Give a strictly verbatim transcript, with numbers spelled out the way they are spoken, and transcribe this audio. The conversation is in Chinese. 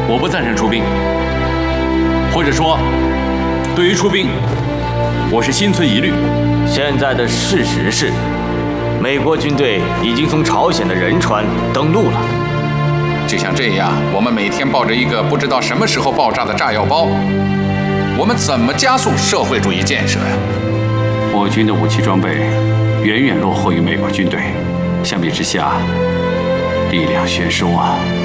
我不赞成出兵，或者说，对于出兵，我是心存疑虑。 现在的事实是，美国军队已经从朝鲜的仁川登陆了。 就像这样，我们每天抱着一个不知道什么时候爆炸的炸药包，我们怎么加速社会主义建设呀？ 我军的武器装备远远落后于美国军队，相比之下，力量悬殊啊。